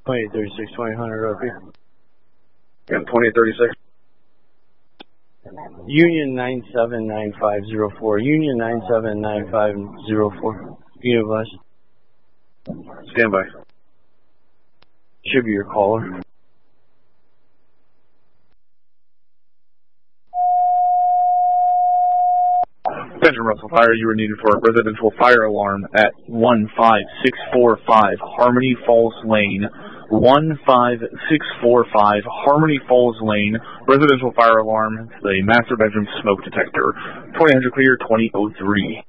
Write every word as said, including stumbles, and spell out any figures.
twenty thirty-six, twenty hundred R P. And twenty thirty-six. Union nine seven nine five zero four. Union nine seven nine five zero four. Unit bus. Stand by. Should be your caller. Attention Russell Fire, you were needed for a residential fire alarm at one five six four five Harmony Falls Lane. one five six four five Harmony Falls Lane. Residential fire alarm. The master bedroom smoke detector. twenty hundred clear, twenty oh three.